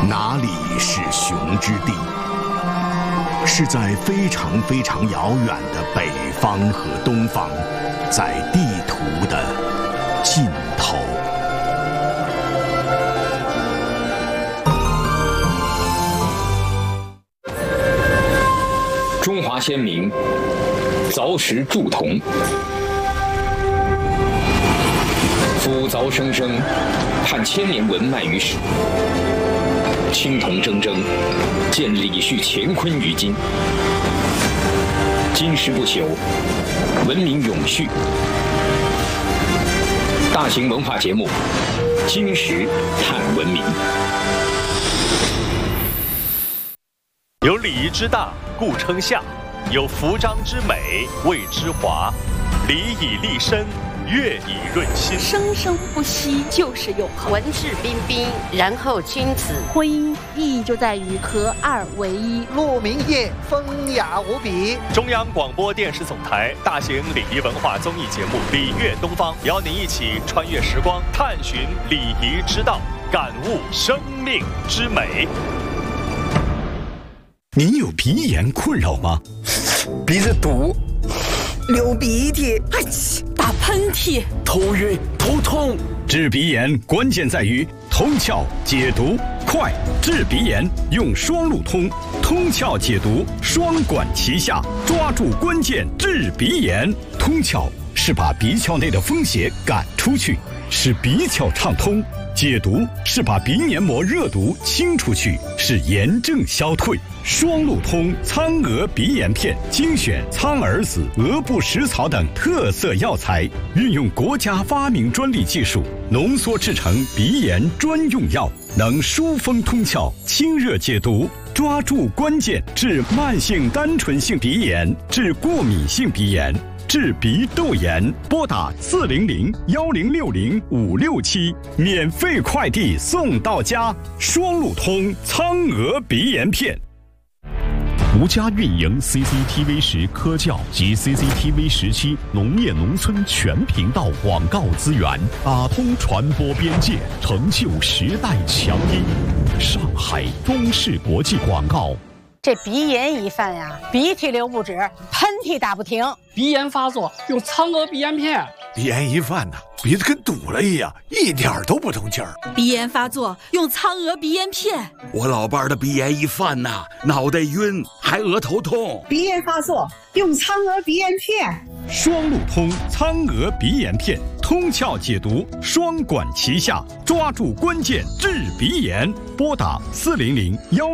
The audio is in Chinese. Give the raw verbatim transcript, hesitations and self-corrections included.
哪里是熊之地？是在非常非常遥远的北方和东方，在地图的尽头。 中华先民凿石铸铜，夫凿生生，盼千年文脉于史。青铜铮铮，见李旭乾坤于今。金石不朽，文明永续。大型文化节目《金石探文明》， 有礼仪之大，故称夏；有服装之美，谓之华。礼以立身，乐以润心， 生生不息就是永恒。 文质彬彬，然后君子。 婚姻意义就在于合二为一。 鹿鸣夜，风雅无比。 中央广播电视总台大型礼仪文化综艺节目《礼乐东方》，邀您一起穿越时光，探寻礼仪之道，感悟生命之美。 您有鼻炎困扰吗？ 鼻子堵，流鼻涕， 哎，打喷嚏， 头晕头痛。 治鼻炎关键在于通窍解毒快，治鼻炎用双路通，通窍解毒双管齐下，抓住关键治鼻炎。通窍是把鼻窍内的风邪赶出去，使鼻窍畅通；解毒是把鼻黏膜热毒清出去，使炎症消退。双路通苍蛾鼻炎片精选苍耳子、鹅不食草等特色药材，运用国家发明专利技术浓缩制成鼻炎专用药，能疏风通窍、清热解毒，抓住关键治慢性单纯性鼻炎、治过敏性鼻炎、治鼻窦炎。拨打四零零幺零六零五六七，免费快递送到家。双路通苍蛾鼻炎片。 吴家运营 C C T V 十科教及 C C T V 十七农业农村全频道广告资源，打通传播边界，成就时代强音。上海中视国际广告。 这鼻炎一犯呀，鼻涕流不止，喷嚏打不停。 鼻炎发作用苍蛾鼻炎片。 鼻炎一犯呢，鼻子跟堵了一样，一点都不通气儿。 鼻炎发作用苍蛾鼻炎片。 我老伴儿的鼻炎一犯呐，脑袋晕，还额头痛。 鼻炎发作用苍蛾鼻炎片。 双路通苍蛾鼻炎片，通窍解毒，双管齐下，抓住关键治鼻炎。拨打四零零幺。